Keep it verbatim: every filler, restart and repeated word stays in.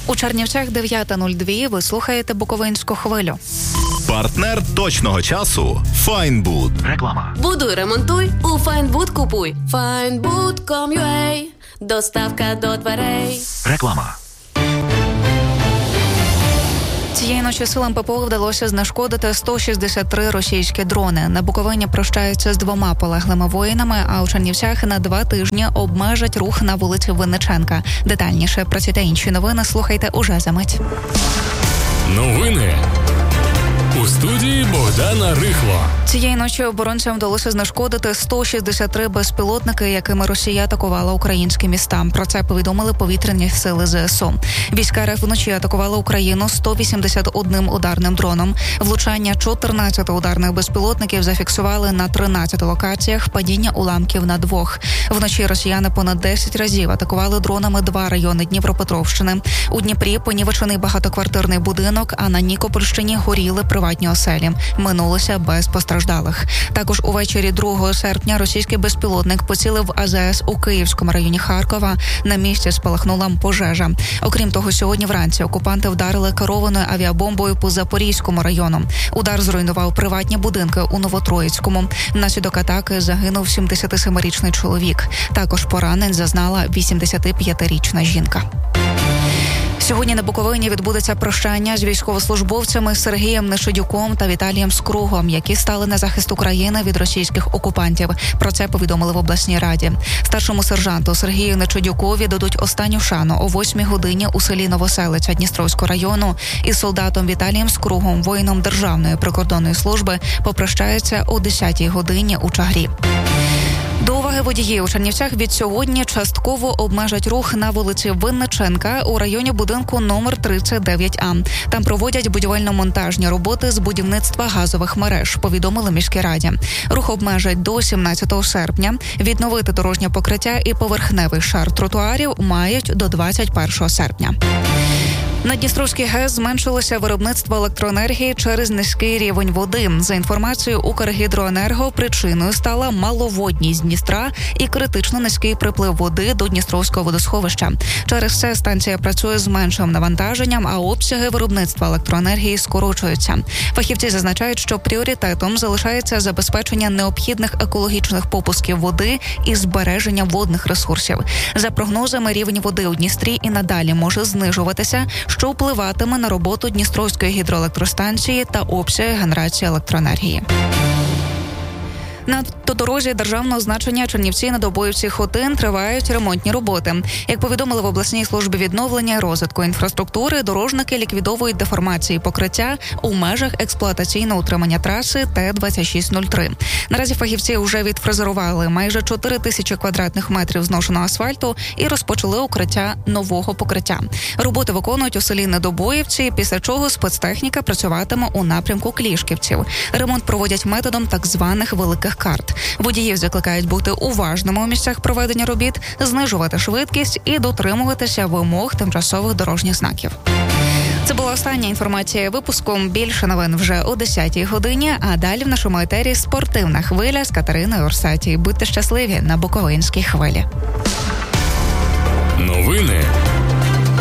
У Чернівцях дев'ята нуль два. Ви слухаєте Буковинську хвилю. Партнер точного часу Файнбуд. Реклама. Будуй, ремонтуй, у Файнбуд купуй. Файнбуд точка ком точка ю а. Доставка до дверей. Реклама. Цієї ночі силам ППО вдалося знешкодити сто шістдесят три російські дрони. На Буковині прощаються з двома полеглими воїнами, а у Чернівцях на два тижні обмежать рух на вулиці Винниченка. Детальніше про ці та інші новини слухайте уже за мить. Новини у студії Богдана Рихло. Цієї ночі оборонцям вдалося знешкодити сто шістдесят три безпілотники, якими Росія атакувала українські міста. Про це повідомили повітряні сили зе ес о. Війська РФ вночі атакували Україну сто вісімдесят одним ударним дроном. Влучання чотирнадцяти ударних безпілотників зафіксували на тринадцяти локаціях, падіння уламків на двох. Вночі росіяни понад десять разів атакували дронами два райони Дніпропетровщини. У Дніпрі понівечений багатоквартирний будинок, а на Нікопольщині горіли приватні оселі. Минулося без постраждалих. Також увечері другого серпня російський безпілотник поцілив в а зе ес у Київському районі Харкова. На місці спалахнула пожежа. Окрім того, сьогодні вранці окупанти вдарили керованою авіабомбою по Запорізькому району. Удар зруйнував приватні будинки у Новотроїцькому. Внаслідок атаки загинув сімдесятисемирічний чоловік. Також поранень зазнала вісімдесятип'ятирічна жінка. Сьогодні на Буковині відбудеться прощання з військовослужбовцями Сергієм Нешидюком та Віталієм Скругом, які стали на захист України від російських окупантів. Про це повідомили в обласній раді. Старшому сержанту Сергію Нешидюкові дадуть останню шану о восьмій годині у селі Новоселиця Дністровського району. Із солдатом Віталієм Скругом, воїном Державної прикордонної служби, попрощаються о десятій годині у Чагрі. До уваги водіїв у Чернівцях від сьогодні частково обмежать рух на вулиці Винниченка у районі будинку номер тридцять дев'ять а. Там проводять будівельно-монтажні роботи з будівництва газових мереж, повідомили міській раді. Рух обмежать до сімнадцятого серпня. Відновити дорожнє покриття і поверхневий шар тротуарів мають до двадцять першого серпня. На Дністровській ГЕС зменшилося виробництво електроенергії через низький рівень води. За інформацією Укргідроенерго, причиною стала маловодність Дністра і критично низький приплив води до Дністровського водосховища. Через це станція працює з меншим навантаженням, а обсяги виробництва електроенергії скорочуються. Фахівці зазначають, що пріоритетом залишається забезпечення необхідних екологічних попусків води і збереження водних ресурсів. За прогнозами, рівень води у Дністрі і надалі може знижуватися, що впливатиме на роботу Дністровської гідроелектростанції та обсяги генерації електроенергії. На автодорозі державного значення Чернівці-Надобоївці-Хотин тривають ремонтні роботи. Як повідомили в обласній службі відновлення і розвитку інфраструктури, дорожники ліквідовують деформації покриття у межах експлуатаційного утримання траси Т двадцять шість нуль три. Наразі фахівці вже відфрезерували майже чотири тисячі квадратних метрів зношеного асфальту і розпочали укриття нового покриття. Роботи виконують у селі Недобоївці, після чого спецтехніка працюватиме у напрямку Клішківців. Ремонт проводять методом так званих великих карт. Водіїв закликають бути уважними у місцях проведення робіт, знижувати швидкість і дотримуватися вимог тимчасових дорожніх знаків. Це була остання інформація випуску. Більше новин вже о десятій годині, а далі в нашому етері спортивна хвиля з Катериною Орсаті. Будьте щасливі на Буковинській хвилі. Новини